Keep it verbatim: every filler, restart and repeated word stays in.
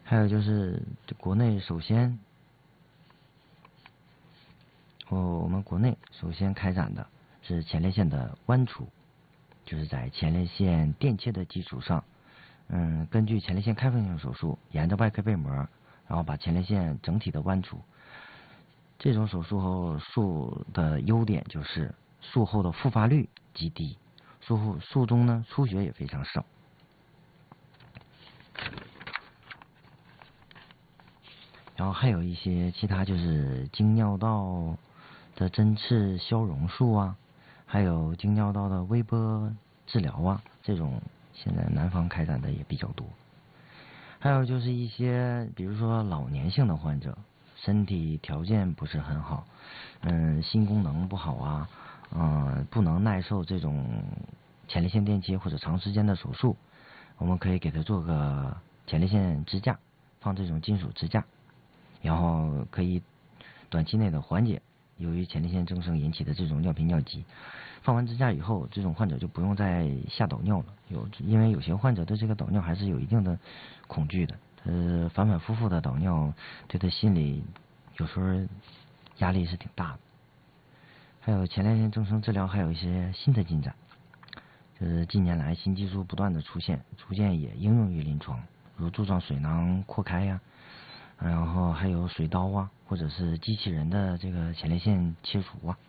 还有就是国内首先，哦，我们国内首先开展的是前列腺的剜除，就是在前列腺电切的基础上，嗯，根据前列腺开放性手术，沿着外科背膜，然后把前列腺整体的剜除。这种手术后术的优点就是术后的复发率极低，术后术中呢出血也非常少。然后还有一些其他就是经尿道的针刺消融术啊，还有经尿道的微波治疗啊，这种现在南方开展的也比较多。还有就是一些比如说老年性的患者，身体条件不是很好，嗯，心功能不好啊，嗯，不能耐受这种前列腺电切或者长时间的手术，我们可以给他做个前列腺支架，放这种金属支架。然后可以短期内的缓解由于前列腺增生引起的这种尿频尿急。放完支架以后，这种患者就不用再下导尿了。有因为有些患者对这个导尿还是有一定的恐惧的，呃，反反复复的导尿对他心里有时候压力是挺大的。还有前列腺增生治疗还有一些新的进展，就是近年来新技术不断的出现，逐渐也应用于临床，如柱状水囊扩开呀、啊。然后还有水刀啊，或者是机器人的这个前列腺切除啊。